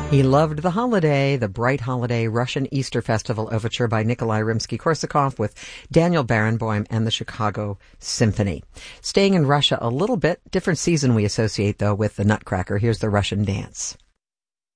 He loved the holiday, the bright holiday Russian Easter Festival Overture by Nikolai Rimsky-Korsakov with Daniel Barenboim and the Chicago Symphony. Staying in Russia a little bit, different season we associate, though, with the Nutcracker. Here's the Russian dance.